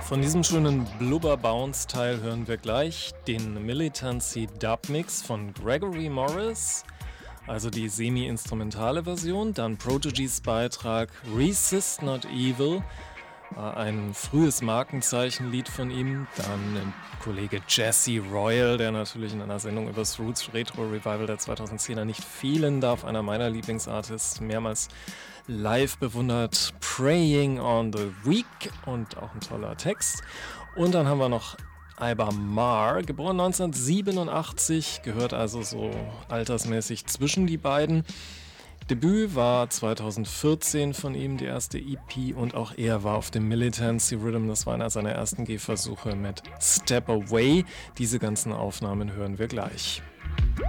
Von diesem schönen Blubber-Bounce-Teil hören wir gleich den Militancy Dub-Mix von Gregory Morris, also die semi-instrumentale Version, dann Prodigy's Beitrag Resist Not Evil, ein frühes Markenzeichenlied von ihm, dann Kollege Jesse Royal, der natürlich in einer Sendung über das Roots Retro Revival der 2010er nicht fehlen darf, einer meiner Lieblingsartists, mehrmals live bewundert, Praying on the Weak und auch ein toller Text. Und dann haben wir noch Iba Maher, geboren 1987, gehört also so altersmäßig zwischen die beiden. Debüt war 2014 von ihm, die erste EP, und auch er war auf dem Militancy Rhythm, das war einer seiner ersten Gehversuche mit Step Away. Diese ganzen Aufnahmen hören wir gleich.